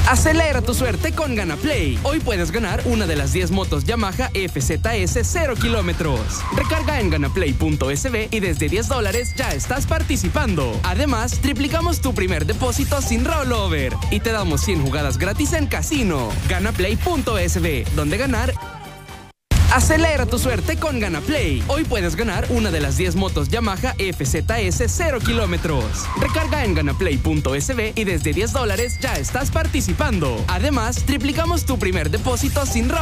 Acelera tu suerte con GanaPlay. Hoy puedes ganar una de las 10 motos Yamaha FZS 0 kilómetros. Recarga en ganaplay.sb y desde $10 ya estás participando. Además, triplicamos tu primer depósito sin rollover y te damos 100 jugadas gratis en casino. Ganaplay.sb, donde ganar. Acelera tu suerte con GanaPlay. Hoy puedes ganar una de las 10 motos Yamaha FZS 0 kilómetros. Recarga en ganaplay.sb y desde $10 ya estás participando. Además, triplicamos tu primer depósito sin